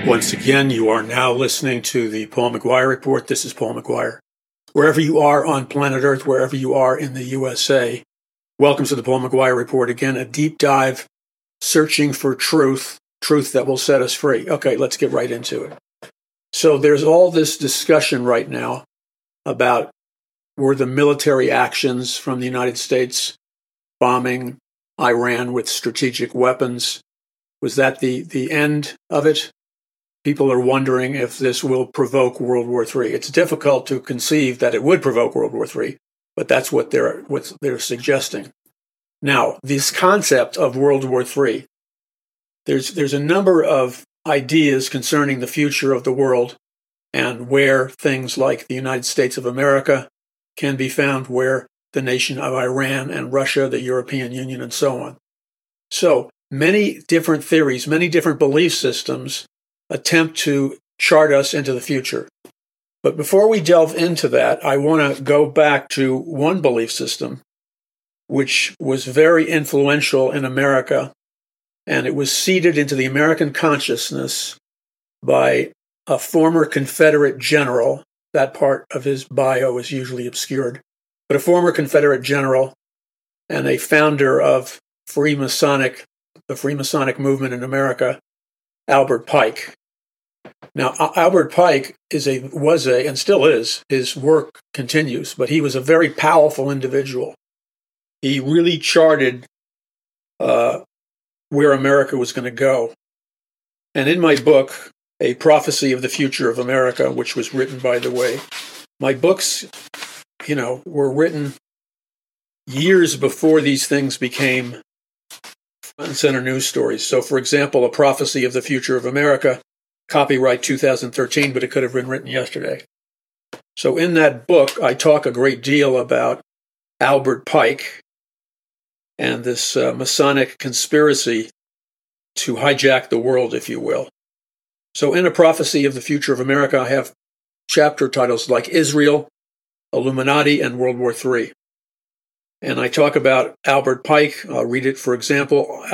Once again, you are now listening to the Paul McGuire Report. This is Paul McGuire. Wherever you are on planet Earth, wherever you are in the USA, welcome to the Paul McGuire Report. Again, a deep dive searching for truth that will set us free. Okay, let's get right into it. So there's all this discussion right now about were the military actions from the United States bombing Iran with strategic weapons, was that the end of it? People are wondering if this will provoke World War III. It's difficult to conceive that it would provoke World War III, but that's what they're suggesting. Now, this concept of World War III, there's a number of ideas concerning the future of the world and where things like the United States of America can be found, where the nation of Iran and Russia, the European Union, and so on. So many different theories, many different belief systems attempt to chart us into the future. But before we delve into that, I want to go back to one belief system which was very influential in America, and it was seeded into the American consciousness by a former Confederate general. That part of his bio is usually obscured, but a former Confederate general and a founder of the Freemasonic movement in America, Albert Pike. Now, Albert Pike was and still is, his work continues, but he was a very powerful individual. He really charted where America was going to go. And in my book, A Prophecy of the Future of America, which was written, by the way, my books, were written years before these things became front and center news stories. So, for example, A Prophecy of the Future of America, copyright 2013, but it could have been written yesterday. So in that book, I talk a great deal about Albert Pike and this Masonic conspiracy to hijack the world, if you will. So in A Prophecy of the Future of America, I have chapter titles like Israel, Illuminati, and World War III. And I talk about Albert Pike. I'll read it, for example.